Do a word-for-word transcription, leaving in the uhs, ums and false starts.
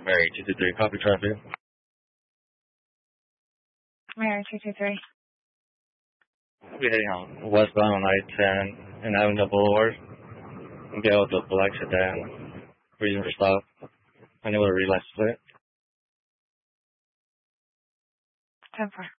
Mary, two two three, copy traffic. Mary, two two three. We'll be heading on westbound on I ten and Avenue Boulevard. We'll get out the black sedan. Reason for stop. I know what a real license plate. ten four.